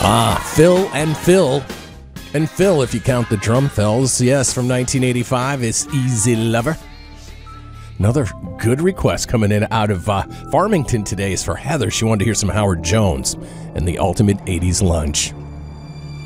Phil and Phil. And Phil, if you count the drum fills. Yes, from 1985 is Easy Lover. Another good request coming in out of Farmington today is for Heather. She wanted to hear some Howard Jones and the Ultimate 80s Lunch.